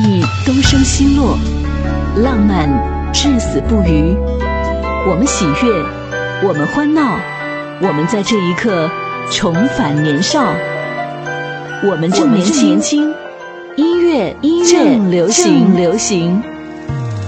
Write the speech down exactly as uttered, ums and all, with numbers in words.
忆东升西落，浪漫至死不渝。我们喜悦，我们欢闹，我们在这一刻重返年少。我们正年轻，音乐音乐正流行流行。